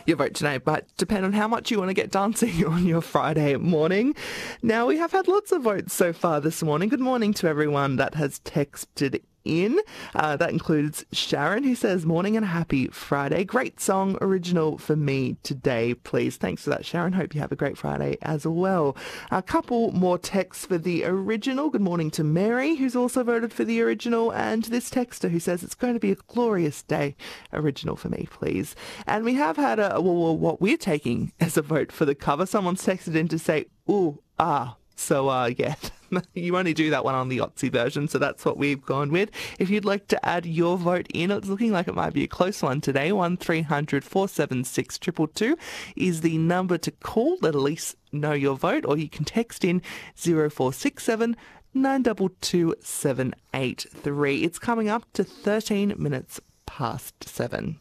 Your vote tonight might depend on how much you want to get dancing on your Friday morning. Now, we have had lots of votes so far this morning. Good morning to everyone that has texted in. That includes Sharon, who says, morning and happy Friday. Great song, original for me today, please. Thanks for that, Sharon. Hope you have a great Friday as well. A couple more texts for the original. Good morning to Mary, who's also voted for the original, and this texter who says, it's going to be a glorious day. Original for me, please. And we have had what we're taking as a vote for the cover. Someone's texted in to say, ooh, ah. So, yeah, you only do that one on the Otzi version, so that's what we've gone with. If you'd like to add your vote in, it's looking like it might be a close one today. 1300 476 222 is the number to call. Let Elise know your vote, or you can text in 0467 922 783. It's coming up to 13 minutes past 7.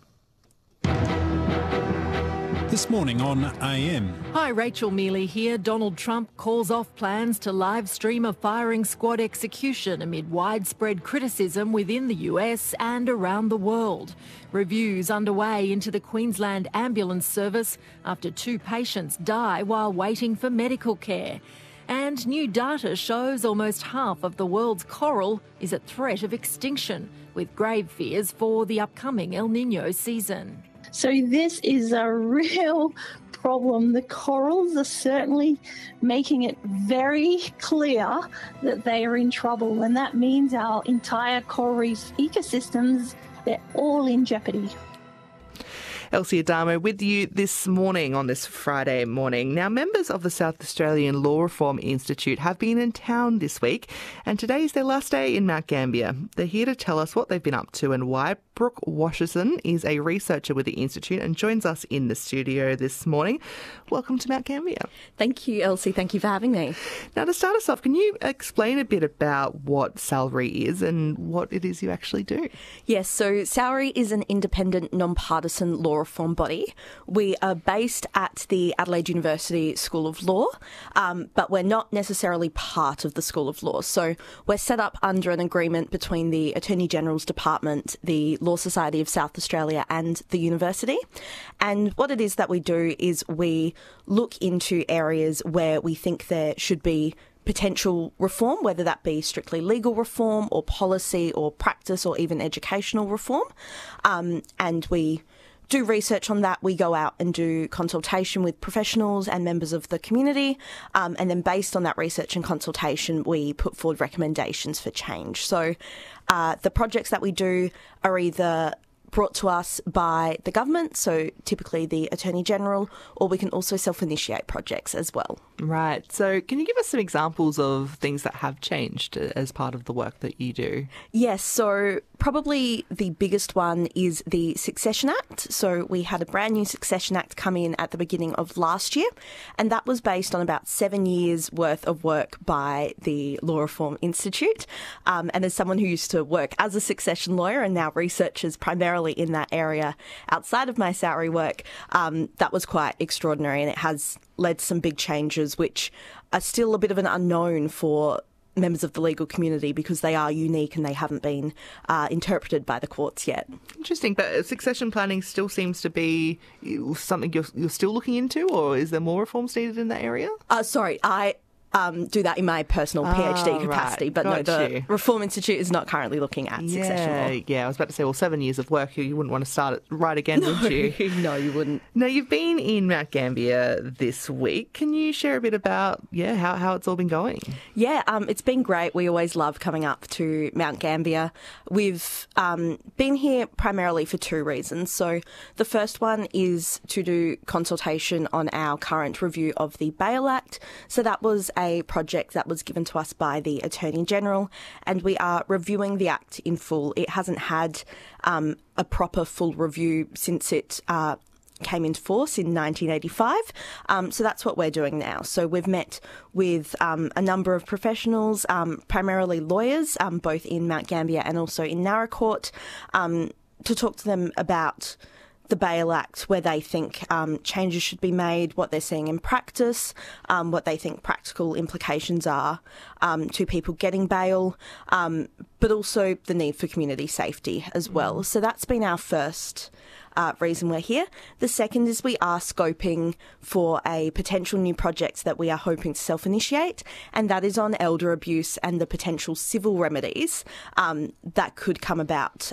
This morning on AM. Hi, Rachel Mealy here. Donald Trump calls off plans to live stream a firing squad execution amid widespread criticism within the US and around the world. Reviews underway into the Queensland ambulance service after 2 patients die while waiting for medical care. And new data shows almost half of the world's coral is at threat of extinction, with grave fears for the upcoming El Niño season. So this is a real problem. The corals are certainly making it very clear that they are in trouble, and that means our entire coral reef ecosystems, they're all in jeopardy. Elsie Adamo with you this morning on this Friday morning. Now, members of the South Australian Law Reform Institute have been in town this week, and today is their last day in Mount Gambier. They're here to tell us what they've been up to and why. Brooke Washerson is a researcher with the Institute and joins us in the studio this morning. Welcome to Mount Gambier. Thank you, Elsie. Thank you for having me. Now, to start us off, can you explain a bit about what SALRI is and what it is you actually do? Yes, so SALRI is an independent, non-partisan law reform body. We are based at the Adelaide University School of Law, but we're not necessarily part of the School of Law. So we're set up under an agreement between the Attorney General's Department, the Law Society of South Australia and the university. And what it is that we do is we look into areas where we think there should be potential reform, whether that be strictly legal reform or policy or practice or even educational reform. And we do research on that. We go out and do consultation with professionals and members of the community. And then based on that research and consultation, we put forward recommendations for change. So the projects that we do are either brought to us by the government, so typically the Attorney General, or we can also self-initiate projects as well. Right. So can you give us some examples of things that have changed as part of the work that you do? Yes. So probably the biggest one is the Succession Act. So we had a brand new Succession Act come in at the beginning of last year, and that was based on about 7 years worth of work by the Law Reform Institute. And as someone who used to work as a succession lawyer and now researches primarily in that area outside of my salary work, that was quite extraordinary, and it has led to some big changes which are still a bit of an unknown for members of the legal community because they are unique and they haven't been interpreted by the courts yet. Interesting, but succession planning still seems to be something you're still looking into, or is there more reforms needed in that area? Sorry, I do that in my personal PhD capacity, but no, the Reform Institute is not currently looking at succession law. Yeah, I was about to say, well, 7 years of work, you wouldn't want to start it right again, would you? No, you wouldn't. Now, you've been in Mount Gambier this week. Can you share a bit about, how it's all been going? Yeah, it's been great. We always love coming up to Mount Gambier. We've been here primarily for 2 reasons. So the first one is to do consultation on our current review of the Bail Act. So that was a project that was given to us by the Attorney General, and we are reviewing the Act in full. It hasn't had a proper full review since it came into force in 1985. So that's what we're doing now. So we've met with a number of professionals, primarily lawyers, both in Mount Gambier and also in Naracoorte, to talk to them about the Bail Act, where they think changes should be made, what they're seeing in practice, what they think practical implications are to people getting bail, but also the need for community safety as well. So that's been our first reason we're here. The second is we are scoping for a potential new project that we are hoping to self-initiate, and that is on elder abuse and the potential civil remedies that could come about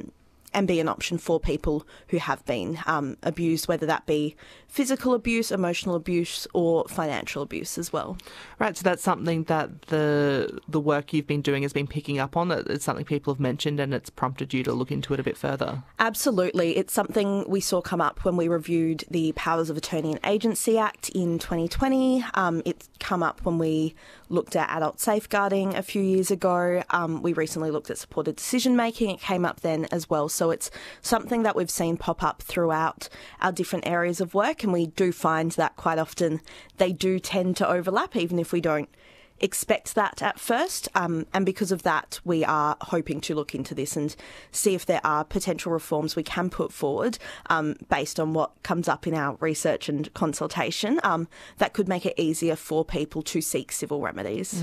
and be an option for people who have been abused, whether that be physical abuse, emotional abuse, or financial abuse as well. Right, so that's something that the work you've been doing has been picking up on. It's something people have mentioned, and it's prompted you to look into it a bit further. Absolutely. It's something we saw come up when we reviewed the Powers of Attorney and Agency Act in 2020. It's come up when we looked at adult safeguarding a few years ago. We recently looked at supported decision making. It came up then as well. So it's something that we've seen pop up throughout our different areas of work, and we do find that quite often they do tend to overlap, even if we don't expect that at first. And because of that, we are hoping to look into this and see if there are potential reforms we can put forward based on what comes up in our research and consultation that could make it easier for people to seek civil remedies.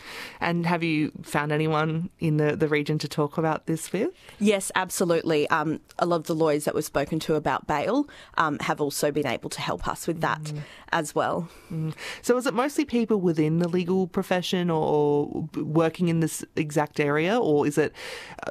And have you found anyone in the region to talk about this with? Yes, absolutely. A lot of the lawyers that we've spoken to about bail have also been able to help us with that as well. So is it mostly people within the legal profession or working in this exact area, or is it,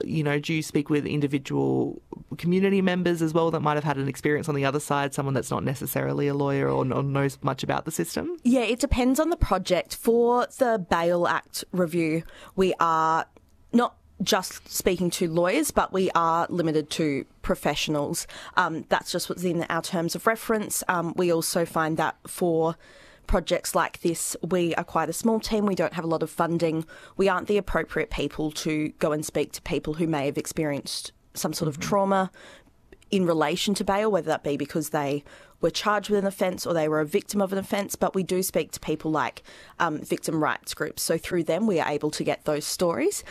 do you speak with individual community members as well that might have had an experience on the other side, someone that's not necessarily a lawyer or knows much about the system? Yeah, it depends on the project. For the Bail Act review, we are not just speaking to lawyers, but we are limited to professionals. That's just what's in our terms of reference. We also find that for projects like this, we are quite a small team. We don't have a lot of funding. We aren't the appropriate people to go and speak to people who may have experienced some sort of trauma in relation to bail, whether that be because they were charged with an offence or they were a victim of an offence. But we do speak to people like victim rights groups. So through them, we are able to get those stories.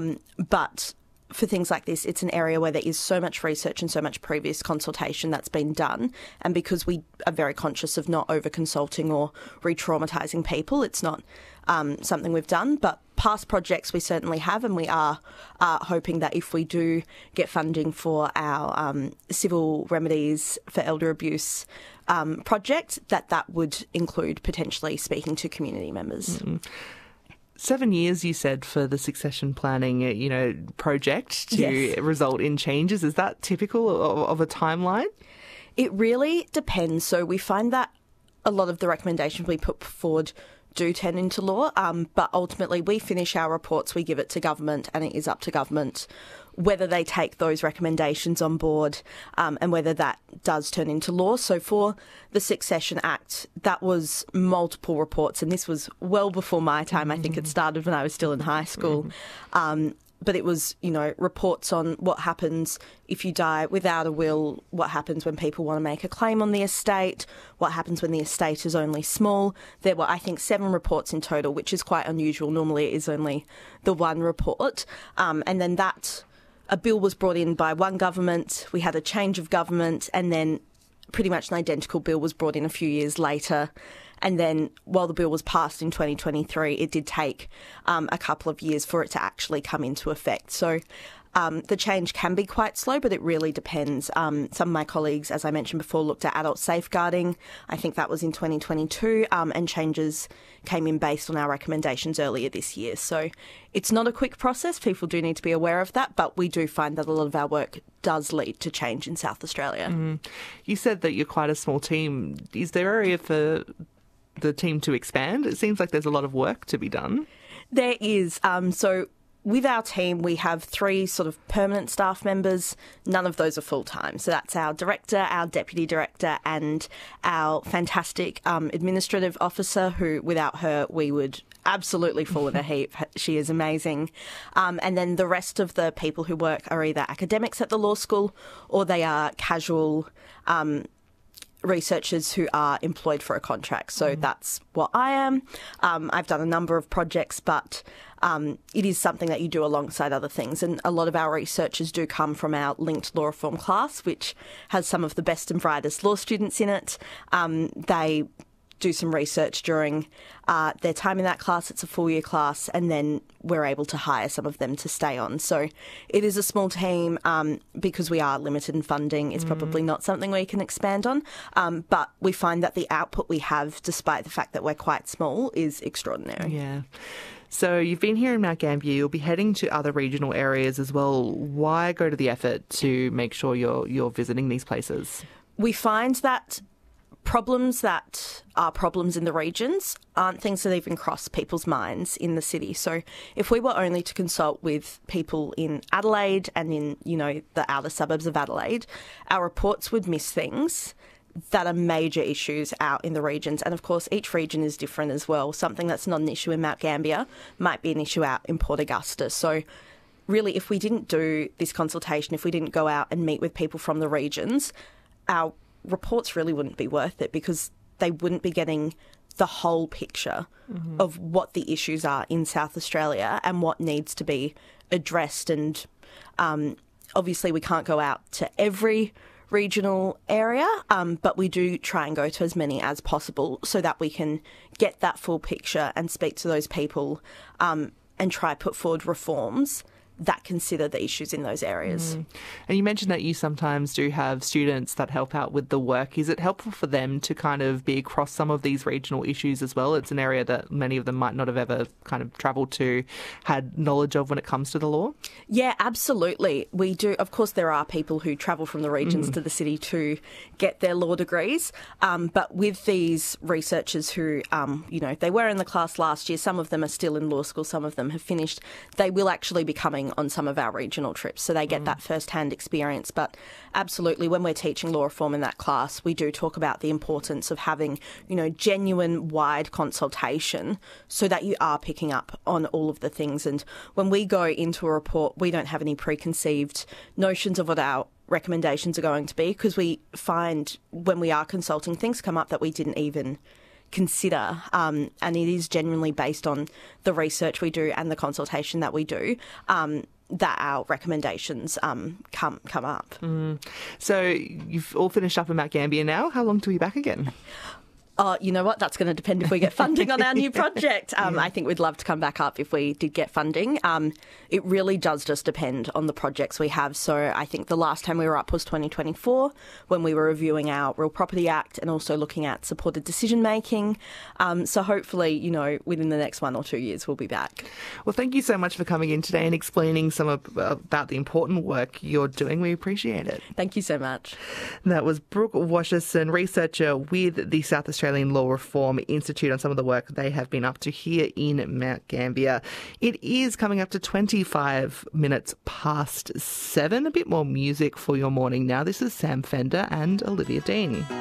But for things like this, it's an area where there is so much research and so much previous consultation that's been done. And because we are very conscious of not over-consulting or re-traumatising people, it's not something we've done. But past projects we certainly have, and we are hoping that if we do get funding for our civil remedies for elder abuse project, that would include potentially speaking to community members. 7 years, you said, for the succession planning, project to result in changes. Is that typical of a timeline? It really depends. So we find that a lot of the recommendations we put forward do turn into law, but ultimately we finish our reports, we give it to government, and it is up to government whether they take those recommendations on board and whether that does turn into law. So for the Succession Act, that was multiple reports, and this was well before my time. I think it started when I was still in high school. But it was, reports on what happens if you die without a will, what happens when people want to make a claim on the estate, what happens when the estate is only small. There were, I think, 7 reports in total, which is quite unusual. Normally it is only the one report. And then a bill was brought in by one government, we had a change of government, and then pretty much an identical bill was brought in a few years later. And then while the bill was passed in 2023, it did take a couple of years for it to actually come into effect. So the change can be quite slow, but it really depends. Some of my colleagues, as I mentioned before, looked at adult safeguarding. I think that was in 2022, and changes came in based on our recommendations earlier this year. So it's not a quick process. People do need to be aware of that, but we do find that a lot of our work does lead to change in South Australia. You said that you're quite a small team. Is there area for the team to expand? It seems like there's a lot of work to be done. There is. So with our team, we have 3 sort of permanent staff members. None of those are full-time. So that's our director, our deputy director, and our fantastic administrative officer, who without her we would absolutely fall in a heap. She is amazing. And then the rest of the people who work are either academics at the law school or they are casual researchers who are employed for a contract. So that's what I am. I've done a number of projects, but it is something that you do alongside other things. And a lot of our researchers do come from our linked law reform class, which has some of the best and brightest law students in it. They do some research during their time in that class. It's a full-year class, and then we're able to hire some of them to stay on. So it is a small team because we are limited in funding. It's probably not something we can expand on, but we find that the output we have, despite the fact that we're quite small, is extraordinary. Yeah. So you've been here in Mount Gambier. You'll be heading to other regional areas as well. Why go to the effort to make sure you're visiting these places? We find that problems that are problems in the regions aren't things that even cross people's minds in the city. So if we were only to consult with people in Adelaide and in, the outer suburbs of Adelaide, our reports would miss things that are major issues out in the regions. And of course, each region is different as well. Something that's not an issue in Mount Gambier might be an issue out in Port Augusta. So really, if we didn't do this consultation, if we didn't go out and meet with people from the regions, our reports really wouldn't be worth it, because they wouldn't be getting the whole picture of what the issues are in South Australia and what needs to be addressed. And obviously we can't go out to every regional area, but we do try and go to as many as possible so that we can get that full picture and speak to those people and try put forward reforms that consider the issues in those areas. And you mentioned that you sometimes do have students that help out with the work. Is it helpful for them to kind of be across some of these regional issues as well? It's an area that many of them might not have ever kind of travelled to, had knowledge of when it comes to the law? Yeah, absolutely. We do. Of course, there are people who travel from the regions to the city to get their law degrees. But with these researchers who, they were in the class last year, some of them are still in law school, some of them have finished, they will actually be coming on some of our regional trips, so they get that first-hand experience. But absolutely, when we're teaching law reform in that class, we do talk about the importance of having, genuine, wide consultation so that you are picking up on all of the things. And when we go into a report, we don't have any preconceived notions of what our recommendations are going to be, because we find when we are consulting, things come up that we didn't even consider, and it is genuinely based on the research we do and the consultation that we do that our recommendations come up. So you've all finished up in Mount Gambier now. How long till you're back again? You know what? That's going to depend if we get funding on our new project. I think we'd love to come back up if we did get funding. It really does just depend on the projects we have. So I think the last time we were up was 2024, when we were reviewing our Real Property Act and also looking at supported decision making. So hopefully, within the next 1 or 2 years, we'll be back. Well, thank you so much for coming in today and explaining some about the important work you're doing. We appreciate it. Thank you so much. That was Brooke Washerson, researcher with the South Australian Law Reform Institute, on some of the work they have been up to here in Mount Gambier. It is coming up to 25 minutes past 7. A bit more music for your morning now. This is Sam Fender and Olivia Dean.